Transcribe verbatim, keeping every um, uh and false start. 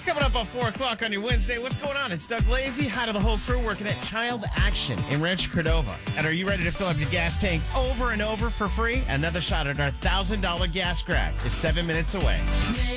Coming up at four o'clock on your Wednesday, what's going on? It's Doug Lazy, hi to the whole crew working at Child Action in Rancho Cordova. And are you ready to fill up your gas tank over and over for free? Another shot at our one thousand dollars gas grab is seven minutes away.